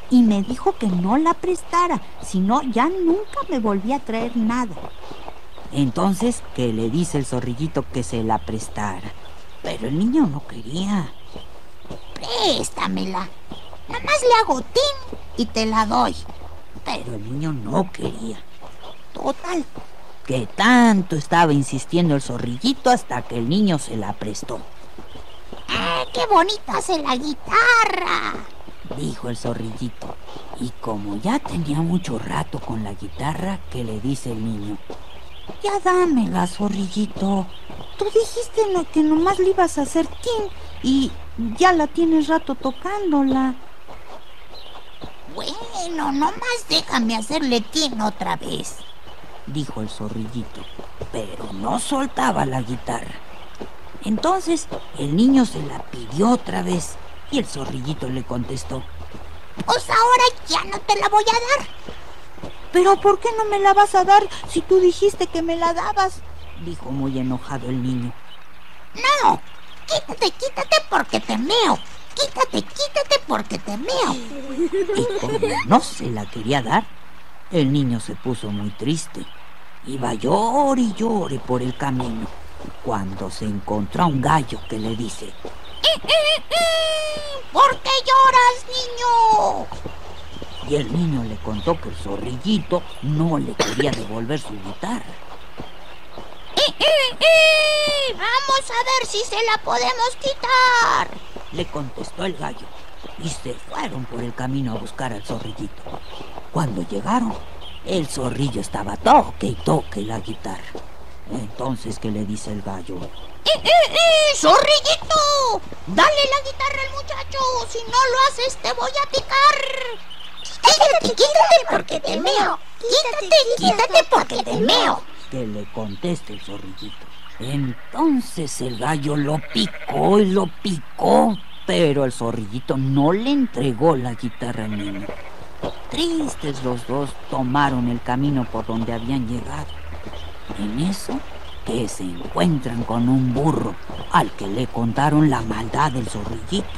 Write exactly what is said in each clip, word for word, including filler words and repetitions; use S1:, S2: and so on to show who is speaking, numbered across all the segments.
S1: y me dijo que no la prestara, si no ya nunca me volvía a traer nada. Entonces que le dice el zorrillito que se la prestara, pero el niño no quería.
S2: Préstamela, nada más le hago tin y te la doy.
S1: Pero el niño no quería. Total, que tanto estaba insistiendo el zorrillito hasta que el niño se la prestó.
S2: ¡Ah, qué bonita hace la guitarra!,
S1: dijo el zorrillito. Y como ya tenía mucho rato con la guitarra, que le dice el niño: ya dámela, zorrillito. Tú dijiste no, que nomás le ibas a hacer tin y ya la tienes rato tocándola.
S2: Bueno, nomás déjame hacerle tin otra vez,
S1: dijo el zorrillito, pero no soltaba la guitarra. Entonces el niño se la pidió otra vez y el zorrillito le contestó:
S2: pues ahora ya no te la voy a dar.
S1: ¿Pero por qué no me la vas a dar si tú dijiste que me la dabas?, dijo muy enojado el niño.
S2: No, quítate, quítate porque te meo. Quítate, quítate porque te meo.
S1: Y como no se la quería dar, el niño se puso muy triste. Iba llore y llore por el camino, cuando se encontró a un gallo que le dice:
S2: ¡Eh, eh, eh! ¿Por qué lloras, niño?
S1: Y el niño le contó que el zorrillito no le quería devolver su guitarra.
S2: ¡Eh, eh, eh! Vamos a ver si se la podemos quitar,
S1: le contestó el gallo, y se fueron por el camino a buscar al zorrillito. Cuando llegaron, el zorrillo estaba toque y toque la guitarra. Entonces, ¿qué le dice el gallo?
S2: ¡Eh, eh, eh! ¡Zorrillito! ¡Dale la guitarra al muchacho! Si no lo haces, te voy a picar. ¡Quítate, quítate porque te meo! ¡Quítate, quítate porque te meo!,
S1: que le conteste el zorrillito. Entonces el gallo lo picó y lo picó, pero el zorrillito no le entregó la guitarra al niño. Tristes los dos tomaron el camino por donde habían llegado. En eso que se encuentran con un burro al que le contaron la maldad del zorrillito.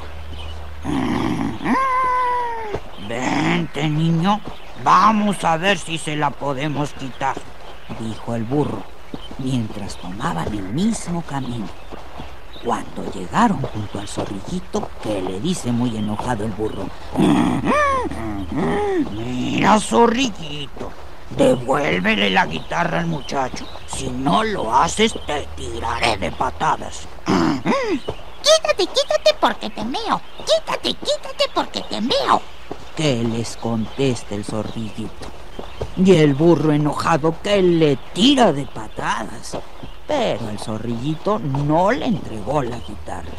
S1: Vente, niño, vamos a ver si se la podemos quitar, dijo el burro, mientras tomaban el mismo camino. Cuando llegaron junto al zorrillito, que le dice muy enojado el burro: mira, zorrillito, devuélvele la guitarra al muchacho. Si no lo haces, te tiraré de patadas.
S2: Quítate, quítate porque te meo. Quítate, quítate porque te meo,
S1: que les conteste el zorrillito. Y el burro enojado que le tira de patadas, pero el zorrillito no le entregó la guitarra.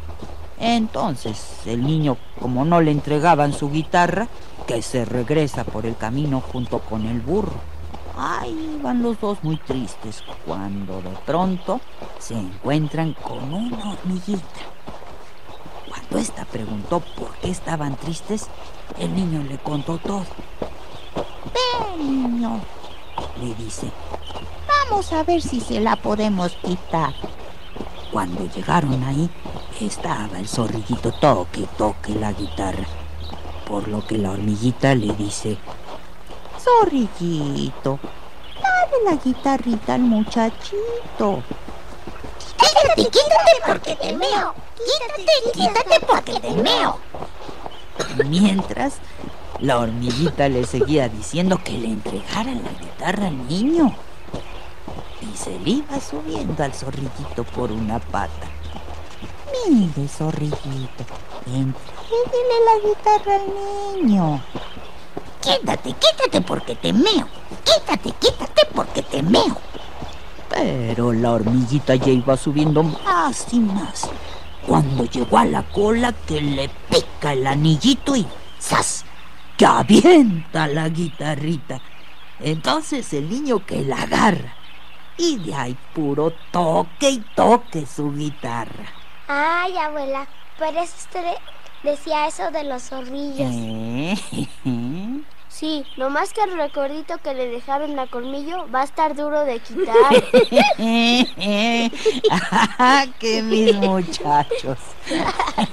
S1: Entonces el niño, como no le entregaban su guitarra, que se regresa por el camino junto con el burro. Ahí van los dos muy tristes, cuando de pronto se encuentran con una hormiguita. Cuando ésta preguntó por qué estaban tristes, el niño le contó todo.
S2: Ven, niño,
S1: le dice,
S2: vamos a ver si se la podemos quitar.
S1: Cuando llegaron ahí, estaba el zorrillito toque y toque la guitarra, por lo que la hormiguita le dice: zorrillito, dale la guitarrita al muchachito.
S2: Quítate, quítate porque te meo. Quítate, quítate porque te meo.
S1: Mientras, la hormiguita le seguía diciendo que le entregara la guitarra al niño. Y se le iba subiendo al zorrillito por una pata. Mire, zorrillito, entréguele la guitarra al niño.
S2: Quítate, quítate porque te meo. Quítate, quítate porque te meo.
S1: Pero la hormiguita ya iba subiendo más y más, cuando llegó a la cola, que le pica el anillito y ¡zas!, que avienta la guitarrita. Entonces el niño que la agarra, y de ahí puro toque y toque su guitarra.
S3: Ay, abuela, por eso usted decía eso de los zorrillos.
S1: ¿Eh?
S3: Sí, nomás que el recordito que le dejaron a Colmillo va a estar duro de quitar.
S1: ¡Ah, que mis muchachos!